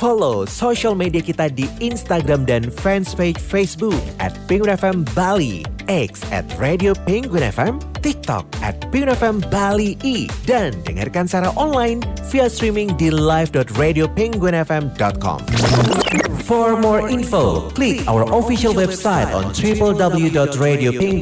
Follow social media kita di Instagram dan fanspage Facebook @Penguin FM Bali, X @Radio Penguin FM, TikTok @Penguin FM Bali I, dan dengarkan secara online via streaming di live.radiopenguinfm.com. For more info, klik our official website on www.radiopenguin